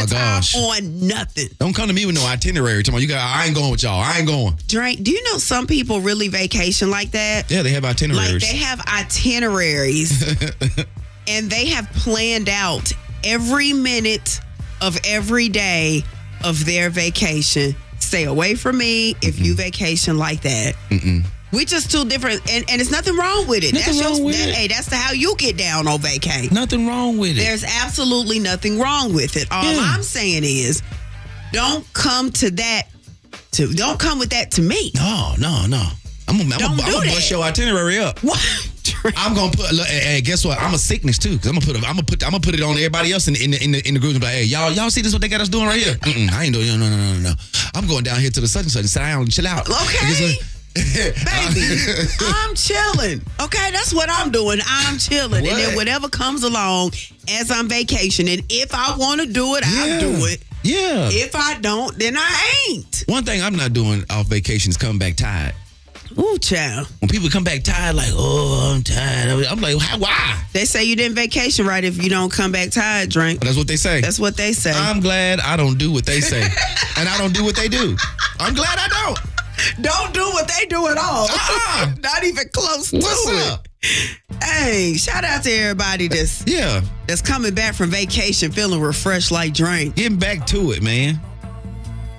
that gosh. time on nothing. Don't come to me with no itinerary. Tomorrow, I ain't going with y'all. I ain't going. Drake, do you know some people really vacation like that? Yeah, they have itineraries. Like they have itineraries and they have planned out every minute of every day of their vacation. Stay away from me if you vacation like that. We just too different, and it's nothing wrong with it. Nothing wrong with it. Hey, that's how you get down on vacay. Nothing wrong with it. There's absolutely nothing wrong with it. All I'm saying is, don't come to that. Don't come with that to me. No. I'm gonna bust your itinerary up. What? I'm gonna put. Hey, guess what? I'm a sickness too, because I'm gonna put it on everybody else in the group. And be like, hey, y'all see this? What they got us doing right here? I ain't doing. No. I'm going down here to the such and such and sit down and chill out. Okay. Baby, I'm chilling. Okay, that's what I'm doing. I'm chilling. What? And then whatever comes along as I'm vacationing, if I want to do it, I'll do it. Yeah. If I don't, then I ain't. One thing I'm not doing off vacation is coming back tired. Ooh, child. When people come back tired, like, oh, I'm tired. I'm like, why? They say you didn't vacation right if you don't come back tired, Drink. That's what they say. That's what they say. I'm glad I don't do what they say. And I don't do what they do. I'm glad I don't. Don't do what they do at all. Not even close to What's up? Hey, shout out to everybody that's coming back from vacation feeling refreshed like Drink. Getting back to it, man.